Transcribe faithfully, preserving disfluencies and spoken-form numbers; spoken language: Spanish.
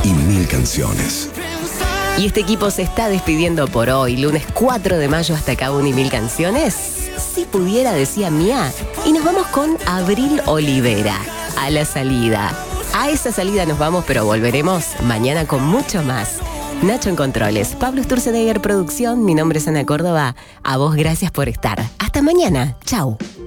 y mil canciones. Y este equipo se está despidiendo por hoy, lunes cuatro de mayo, hasta acá una y mil canciones. Si pudiera, decía Mía. Y nos vamos con Abril Olivera, a la salida. A esa salida nos vamos, pero volveremos mañana con mucho más. Nacho en controles, Pablo Sturzenegger producción, mi nombre es Ana Córdoba. A vos gracias por estar. Hasta mañana, chau.